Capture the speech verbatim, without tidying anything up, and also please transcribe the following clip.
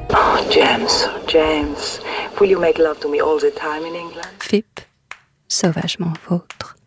Oh, James, James, will you make love to me all the time in England? F I P, sauvagement vôtre.